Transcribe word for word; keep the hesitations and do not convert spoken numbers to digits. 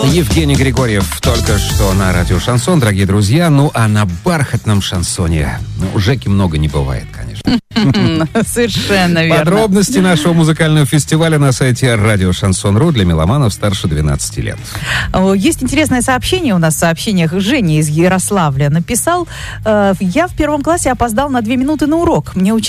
Евгений Григорьев только что на радио «Шансон», дорогие друзья. Ну, а на бархатном шансоне ну, Жеки много не бывает, конечно. Совершенно верно. Подробности нашего музыкального фестиваля на сайте радио шансон точка ру для меломанов старше двенадцати лет. Есть интересное сообщение у нас в сообщениях. Женя из Ярославля написал: «Я в первом классе опоздал на две минуты на урок. Мне учитель